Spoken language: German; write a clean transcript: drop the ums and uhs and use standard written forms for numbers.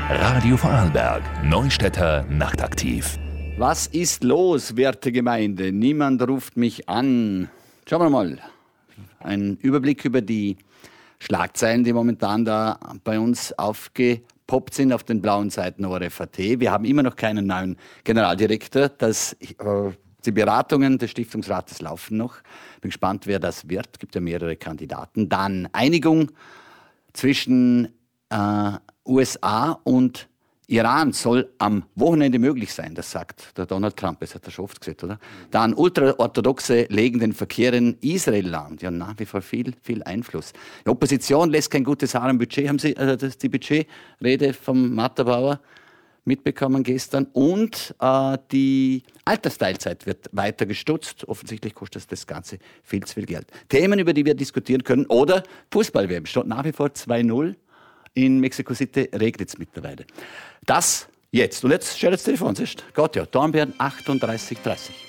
Radio Vorarlberg, Neustädter nachtaktiv. Was ist los, werte Gemeinde? Niemand ruft mich an. Schauen wir mal. Ein Überblick über die Schlagzeilen, die momentan da bei uns aufgepoppt sind auf den blauen Seiten ORF.at. Wir haben immer noch keinen neuen Generaldirektor. Die Beratungen des Stiftungsrates laufen noch. Bin gespannt, wer das wird. Es gibt ja mehrere Kandidaten. Dann Einigung zwischen USA und Iran soll am Wochenende möglich sein, das sagt der Donald Trump, das hat er schon oft gesagt, oder? Dann Ultraorthodoxe legen den Verkehr in Israel lahm. Die haben nach wie vor viel Einfluss. Die Opposition lässt kein gutes Haar am Budget. Haben Sie die Budgetrede vom Matterbauer mitbekommen gestern? Und die Altersteilzeit wird weiter gestutzt. Offensichtlich kostet das Ganze viel zu viel Geld. Themen, über die wir diskutieren können. Oder Fußball-WM. Steht nach wie vor 2-0. In Mexico City regnet es mittlerweile. Das jetzt. Und jetzt stellt das Telefon. Gott ja, Dornbirn 3830.